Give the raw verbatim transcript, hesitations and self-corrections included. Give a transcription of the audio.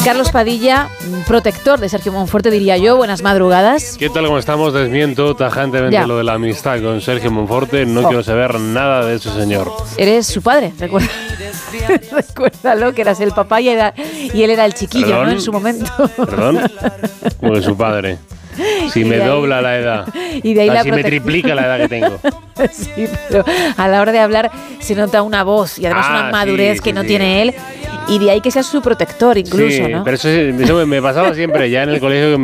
Carlos Padilla, protector de Sergio Monforte, diría yo. Buenas madrugadas. ¿Qué tal? ¿Cómo estamos? Desmiento tajantemente ya. lo de la amistad con Sergio Monforte. No oh. quiero saber nada de ese señor. Eres su padre, recuerda. Recuérdalo, que eras el papá y, era, y él era el chiquillo, ¿Perdón? ¿no? En su momento. ¿Perdón? Como que su padre. Si me ahí, dobla la edad. Y de ahí Casi la me triplica la edad que tengo. Sí, pero a la hora de hablar se nota una voz y además ah, una madurez sí, que sí, no sí. tiene él. Y de ahí que sea su protector incluso, sí, ¿no? Pero eso, eso me pasaba siempre ya en el colegio.